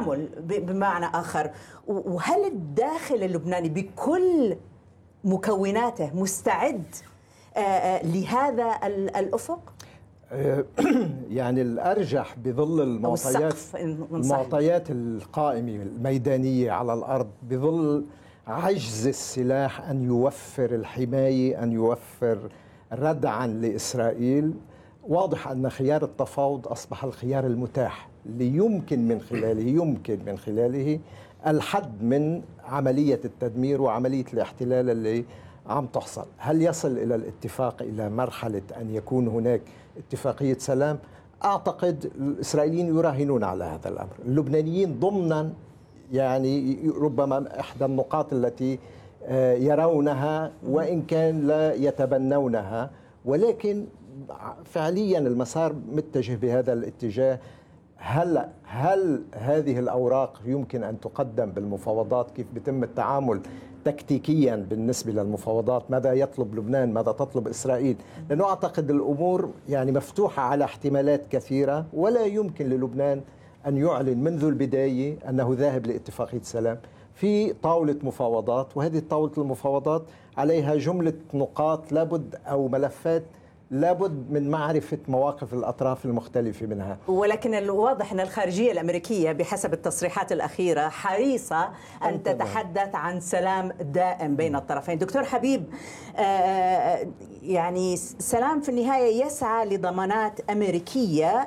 تعامل بمعنى آخر. وهل الداخل اللبناني بكل مكوناته مستعد لهذا الأفق؟ يعني الأرجح بظل المعطيات القائمة الميدانية على الأرض، بظل عجز السلاح أن يوفر الحماية، أن يوفر ردعا لإسرائيل، واضح أن خيار التفاوض أصبح الخيار المتاح ليمكن من خلاله الحد من عملية التدمير وعملية الاحتلال اللي عم تحصل. هل يصل إلى الاتفاق إلى مرحلة أن يكون هناك اتفاقية سلام؟ أعتقد الإسرائيليين يراهنون على هذا الأمر. اللبنانيين ضمنا يعني ربما إحدى النقاط التي يرونها وإن كان لا يتبنونها، ولكن فعليا المسار متجه بهذا الاتجاه. هل هذه الأوراق يمكن أن تقدم بالمفاوضات؟ كيف بيتم التعامل تكتيكيا بالنسبة للمفاوضات؟ ماذا يطلب لبنان؟ ماذا تطلب إسرائيل؟ لأنه أعتقد الأمور يعني مفتوحة على احتمالات كثيرة، ولا يمكن للبنان أن يعلن منذ البداية أنه ذاهب لاتفاقية سلام. في طاولة مفاوضات، وهذه طاولة المفاوضات عليها جملة نقاط لابد أو ملفات لابد من معرفة مواقف الأطراف المختلفة منها. ولكن الواضح أن الخارجية الأمريكية بحسب التصريحات الأخيرة حريصة أن تتحدث عن سلام دائم بين الطرفين. دكتور حبيب، يعني سلام في النهاية يسعى لضمانات أمريكية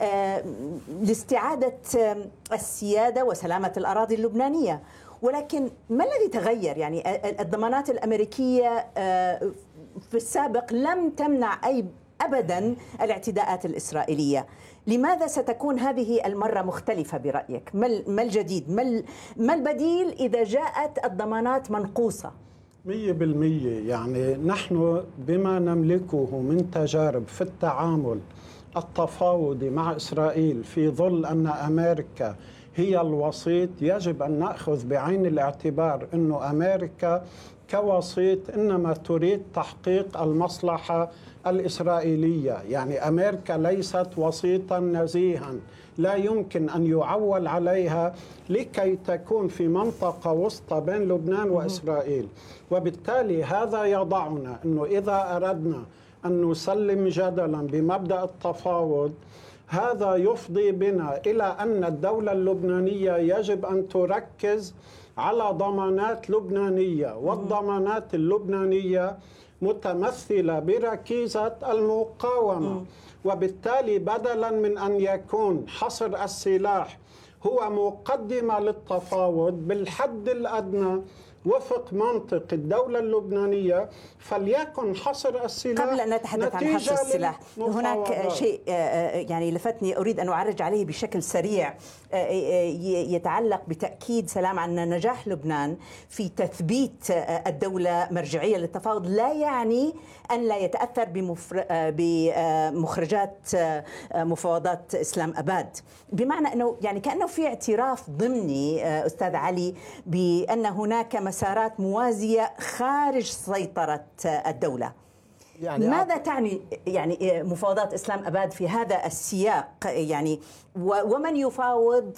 لاستعادة السيادة وسلامة الأراضي اللبنانية، ولكن ما الذي تغير؟ يعني الضمانات الأمريكية في السابق لم تمنع أبدا الاعتداءات الإسرائيلية. لماذا ستكون هذه المرة مختلفة برأيك؟ ما الجديد؟ ما البديل إذا جاءت الضمانات منقوصة؟ 100%. يعني نحن بما نملكه من تجارب في التعامل التفاوضي مع إسرائيل، في ظل أن أمريكا هي الوسيط، يجب أن نأخذ بعين الاعتبار أن أمريكا كوسيط إنما تريد تحقيق المصلحة الإسرائيلية. يعني أمريكا ليست وسيطا نزيها لا يمكن أن يعول عليها لكي تكون في منطقة وسطى بين لبنان وإسرائيل. وبالتالي هذا يضعنا أنه إذا أردنا أن نسلم جدلا بمبدأ التفاوض، هذا يفضي بنا إلى أن الدولة اللبنانية يجب أن تركز على ضمانات لبنانية، والضمانات اللبنانية متمثلة بركيزة المقاومة. وبالتالي بدلا من أن يكون حصر السلاح هو مقدمة للتفاوض بالحد الأدنى وفق منطق الدولة اللبنانية، فليكن حصر السلاح. قبل أن نتحدث عن حصر السلاح، هناك شيء يعني لفتني أريد أن أعرج عليه بشكل سريع، يتعلق بتأكيد سلام عن نجاح لبنان في تثبيت الدولة مرجعية للتفاوض لا يعني أن لا يتأثر بمخرجات مفاوضات إسلام أباد، بمعنى أنه يعني كأنه في اعتراف ضمني أستاذ علي بأن هناك مسارات موازية خارج سيطرة الدولة. يعني ماذا تعني يعني مفاوضات إسلام أباد في هذا السياق؟ يعني ومن يفاوض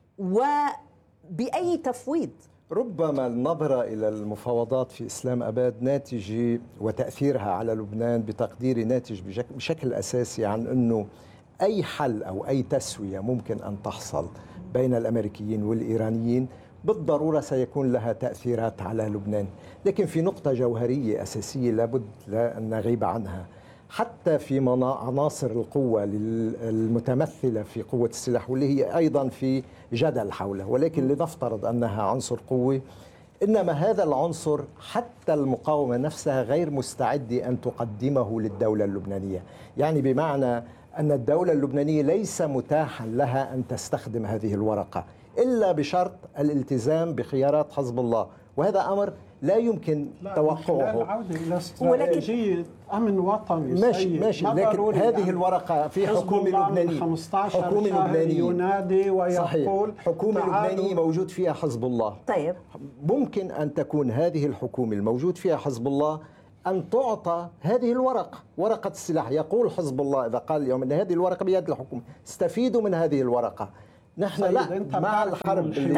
وبأي تفويض؟ ربما النظرة إلى المفاوضات في إسلام أباد ناتجة وتأثيرها على لبنان بتقديري ناتج بشكل أساسي عن أنه أي حل أو أي تسوية ممكن أن تحصل بين الأمريكيين والإيرانيين بالضرورة سيكون لها تأثيرات على لبنان. لكن في نقطة جوهرية أساسية لابد أن نغيب عنها، حتى في عناصر القوة المتمثلة في قوة السلاح واللي هي أيضا في جدل حوله، ولكن لنفترض أنها عنصر قوة، إنما هذا العنصر حتى المقاومة نفسها غير مستعدة أن تقدمه للدولة اللبنانية. يعني بمعنى أن الدولة اللبنانية ليس متاحا لها أن تستخدم هذه الورقة إلا بشرط الالتزام بخيارات حزب الله، وهذا أمر لا يمكن توقعه. العودة إلى استراتيجية أمن وطني ماشي لكن هذه الورقة في حكومة لبنانية، حكومة لبنانية ينادي ويقول حكومة لبنانية موجود فيها حزب الله. طيب ممكن أن تكون هذه الحكومة الموجود فيها حزب الله أن تعطى هذه الورقة، ورقة السلاح. يقول حزب الله إذا قال اليوم أن هذه الورقة بيد الحكومة، استفيدوا من هذه الورقة. نحن لا مع الحرب اللي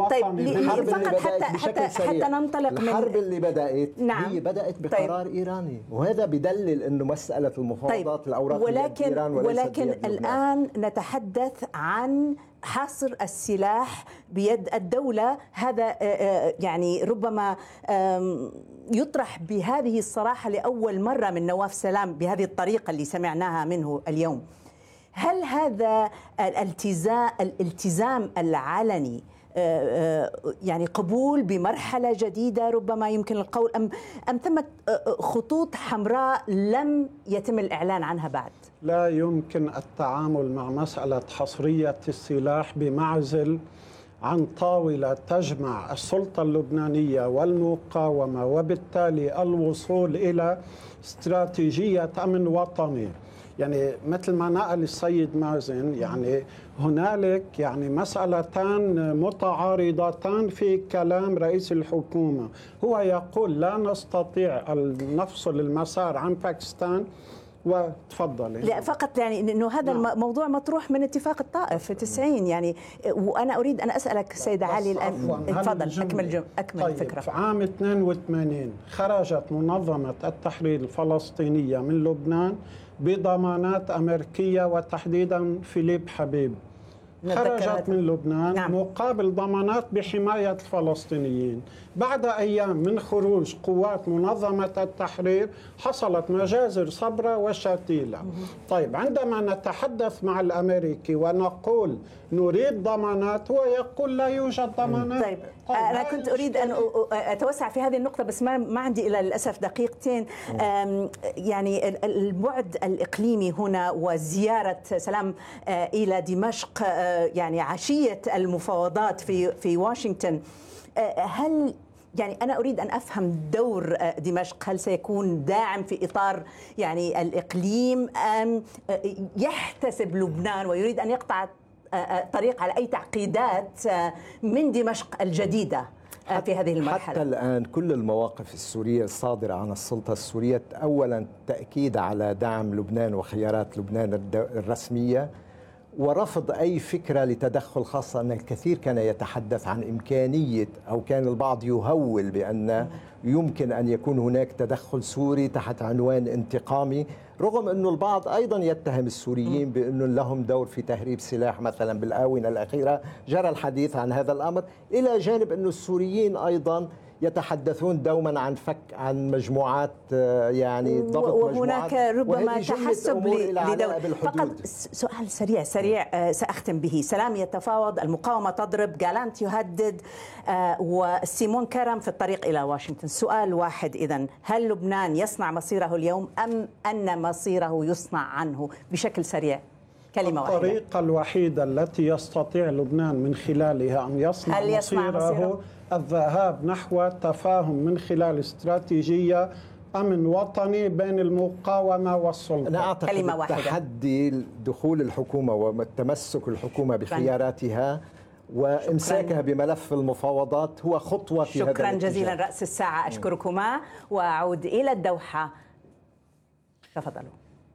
حتى ننطلق من الحرب اللي بدأت. نعم. هي بدأت بقرار إيراني، وهذا بدلل أنه مسألة المفاوضات الأوراق ولكن الآن نتحدث عن حصر السلاح بيد الدولة. هذا يعني ربما يطرح بهذه الصراحة لأول مرة من نواف سلام بهذه الطريقة اللي سمعناها منه اليوم. هل هذا الالتزام العلني يعني قبول بمرحلة جديدة ربما يمكن القول، أم ثمة خطوط حمراء لم يتم الإعلان عنها بعد؟ لا يمكن التعامل مع مسألة حصرية السلاح بمعزل عن طاولة تجمع السلطة اللبنانية والمقاومة، وبالتالي الوصول إلى استراتيجية أمن وطني. يعني مثل ما نقل السيد مازن، يعني هنالك يعني مسألتان متعارضتان في كلام رئيس الحكومة. هو يقول لا نستطيع أن نفصل المسار عن باكستان، وتفضلي. لا فقط يعني انه هذا الموضوع مطروح من اتفاق الطائف في 90 يعني. وانا اريد ان اسالك سيدة علي الان، تفضل اكمل طيب الفكره. في عام 82 خرجت منظمة التحرير الفلسطينية من لبنان بضمانات أمريكية، وتحديدا فيليب حبيب خرجت من لبنان. نعم. مقابل ضمانات بحماية الفلسطينيين. بعد أيام من خروج قوات منظمة التحرير حصلت مجازر صبرا وشتيلة. طيب عندما نتحدث مع الأمريكي ونقول نريد ضمانات، هو يقول لا يوجد ضمانات. طيب أنا كنت أريد أن أتوسع في هذه النقطة، بس ما عندي إلا للأسف دقيقتين. يعني البعد الإقليمي هنا وزيارة سلام إلى دمشق يعني عشية المفاوضات في واشنطن، هل يعني أنا أريد أن أفهم دور دمشق؟ هل سيكون داعم في إطار يعني الإقليم، أم يحتسب لبنان ويريد أن يقطع طريق على أي تعقيدات من دمشق الجديدة في هذه المرحلة؟ حتى الآن كل المواقف السورية الصادرة عن السلطة السورية أولا تأكيد على دعم لبنان وخيارات لبنان الرسمية، ورفض أي فكرة لتدخل، خاصة أن الكثير كان يتحدث عن إمكانية، أو كان البعض يهول بأن يمكن أن يكون هناك تدخل سوري تحت عنوان انتقامي، رغم أن البعض أيضا يتهم السوريين بأن لهم دور في تهريب سلاح مثلا بالآونة الأخيرة. جرى الحديث عن هذا الأمر، إلى جانب أن السوريين أيضا يتحدثون دوما عن مجموعات يعني ضبط وهناك ربما تحسب لدول. فقط سؤال سريع سأختم به. سلام يتفاوض، المقاومة تضرب، جالانت يهدد، وسيمون كرم في الطريق إلى واشنطن. سؤال واحد إذن، هل لبنان يصنع مصيره اليوم أم أن مصيره يصنع عنه؟ بشكل سريع كلمة واحدة. الطريقة الوحيدة التي يستطيع لبنان من خلالها أن يصنع مصيره الذهاب نحو تفاهم من خلال استراتيجية أمن وطني بين المقاومة والسلطة. أنا أعتقد كلمة واحدة. تحدي دخول الحكومة وتمسك الحكومة بخياراتها وإمساكها بملف المفاوضات هو خطوة في هذا شكرا جزيلا رأس الساعة. أشكركما وأعود إلى الدوحة. تفضلوا.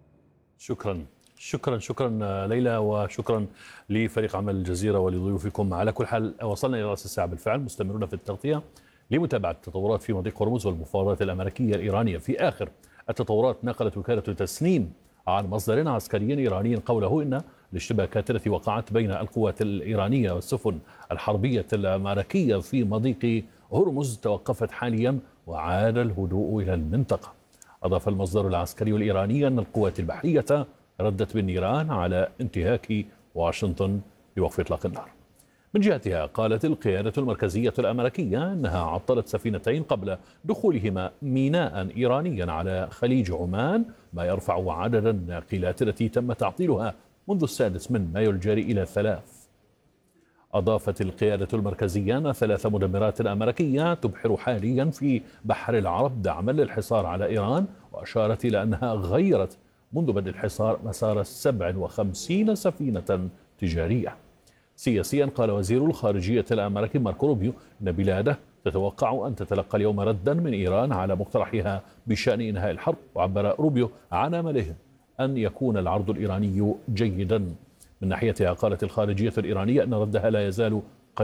شكرا ليلى، وشكرا لفريق عمل الجزيرة ولضيوفكم. على كل حال وصلنا إلى رأس الساعة بالفعل، مستمرون في التغطية لمتابعة التطورات في مضيق هرمز والمفاوضات الأمريكية الإيرانية. في آخر التطورات نقلت وكالة تسنيم عن مصدر عسكري إيراني قوله إن الاشتباكات التي وقعت بين القوات الإيرانية والسفن الحربية الأمريكية في مضيق هرمز توقفت حاليا وعاد الهدوء إلى المنطقة. أضاف المصدر العسكري الإيراني أن القوات البحرية ردت بالنيران على انتهاك واشنطن لوقف إطلاق النار. من جهتها قالت القيادة المركزية الأمريكية أنها عطلت سفينتين قبل دخولهما ميناء إيرانيا على خليج عمان، ما يرفع عدد الناقلات التي تم تعطيلها منذ 6 مايو الجاري إلى 3. أضافت القيادة المركزية أن 3 مدمرات أمريكية تبحر حاليا في بحر العرب دعما للحصار على إيران، وأشارت إلى أنها غيرت منذ بدء الحصار مسار 57 سفينة تجارية. سياسيا قال وزير الخارجية الأمريكي ماركو روبيو أن بلاده تتوقع أن تتلقى اليوم ردا من إيران على مقترحها بشأن إنهاء الحرب، وعبر روبيو عن أمله أن يكون العرض الإيراني جيدا. من ناحيتها قالت الخارجية الإيرانية أن ردها لا يزال